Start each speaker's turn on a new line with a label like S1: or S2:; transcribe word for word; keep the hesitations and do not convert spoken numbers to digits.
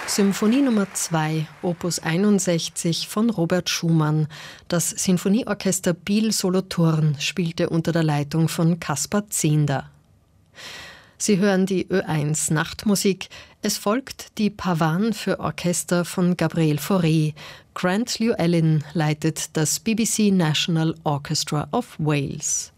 S1: Symphonie Nummer zwei, Opus einundsechzig von Robert Schumann. Das Sinfonieorchester Biel-Solothurn spielte unter der Leitung von Kaspar Zehnder. Sie hören die Ö eins Nachtmusik. Es folgt die Pavane für Orchester von Gabriel Fauré. Grant Llewellyn leitet das B B C National Orchestra of Wales.